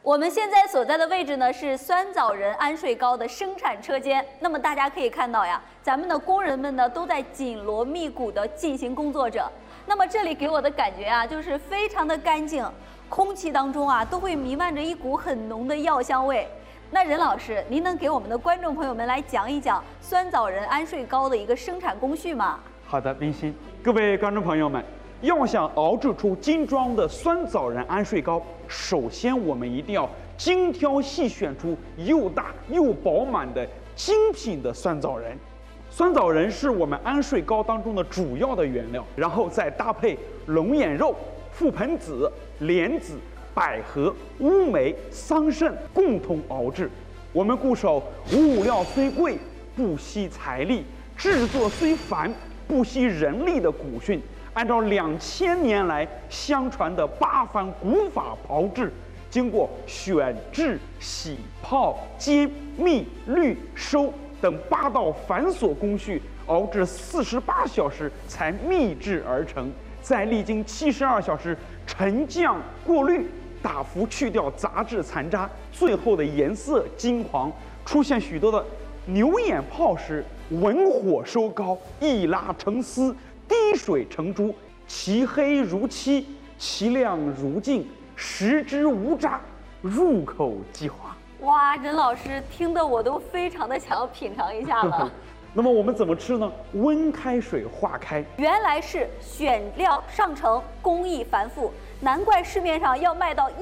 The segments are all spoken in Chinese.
我们现在所在的位置呢是酸枣仁安睡糕的生产车间。那么大家可以看到呀，咱们的工人们呢都在紧锣密鼓地进行工作着。那么这里给我的感觉啊，就是非常的干净，空气当中啊都会弥漫着一股很浓的药香味。那任老师，您能给我们的观众朋友们来讲一讲酸枣仁安睡糕的一个生产工序吗？ 好的，冰心，各位观众朋友们。要想熬制出精装的酸枣仁安睡糕，首先我们一定要精挑细选出又大又饱满的精品的酸枣仁。酸枣仁是我们安睡糕当中的主要的原料，然后再搭配龙眼肉、覆盆子、莲子、百合、乌梅、桑葚共同熬制。我们固守物料虽贵，不惜财力；制作虽繁，不惜人力的古训。按照2000年来相传的8番古法炮制，经过选制、洗、泡、煎、蜜、滤、收等8道繁琐工序，熬制48小时才秘制而成。再历经72小时沉降过滤，大幅去掉杂质残渣，最后的颜色金黄，出现许多的牛眼泡时，文火收高，一拉成丝。滴水成珠，其黑如漆，其亮如镜，食之无渣，入口即化。 哇，任老师听得我都非常的想要品尝一下了。 那么我们怎么吃呢？温开水化开。原来是选料上乘，工艺繁复，难怪市面上要卖到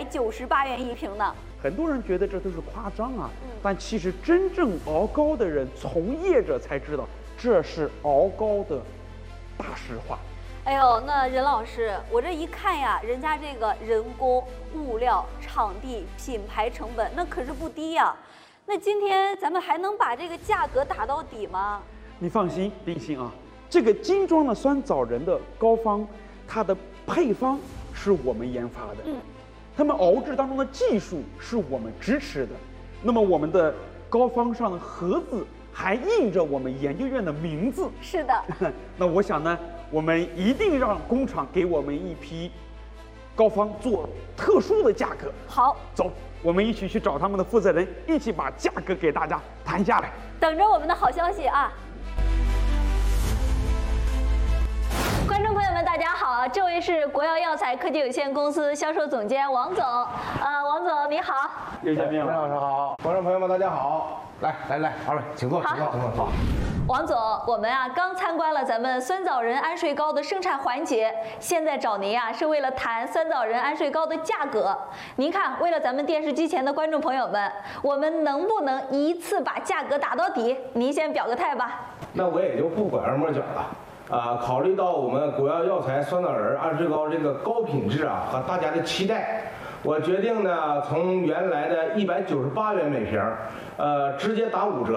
198元一瓶呢。 很多人觉得这都是夸张啊，但其实真正熬糕的人，从业者才知道，这是熬糕的大实话。 哎呦，那任老师，我这一看呀，人家这个人工、物料、场地、品牌成本，那可是不低呀。那今天咱们还能把这个价格打到底吗？ 你放心，冰心啊，这个精装的酸枣仁的膏方，它的配方是我们研发的，他们熬制当中的技术是我们支持的。那么我们的膏方上的盒子还印着我们研究院的名字。 是的。 那我想呢，我们一定让工厂给我们一批膏方做特殊的价格。 好， 走，我们一起去找他们的负责人，一起把价格给大家谈下来。 等着我们的好消息啊！观众朋友们，大家好，这位是国药药材科技有限公司销售总监王总。王总你好。 又见面了。 任老师好，观众朋友们大家好。来，二位请坐，请坐。好。 王总，我们刚参观了咱们酸枣仁安睡糕的生产环节，现在找您是为了谈酸枣仁安睡糕的价格。您看，为了咱们电视机前的观众朋友们，我们能不能一次把价格打到底？您先表个态吧。 那我也就不拐弯抹角了。考虑到我们国药药材酸枣仁安睡糕这个高品质和大家的期待，我决定呢从原来的198元每瓶，直接打5折。